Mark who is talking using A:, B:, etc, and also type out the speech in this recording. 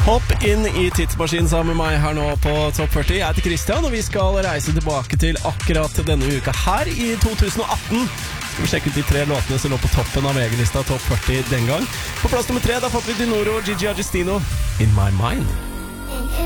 A: Hopp inn i tidsmaskinen sammen med meg her nå på Topp 40. Jeg heter Christian, og vi skal reise tilbake til akkurat denne uka her i 2018. Skal vi sjekke ut de 3 låtene som lå på toppen av VG-lista Topp 40 den gang. På plass nummer 3, da fått vi Dinoro, Gigi Agostino, In My Mind.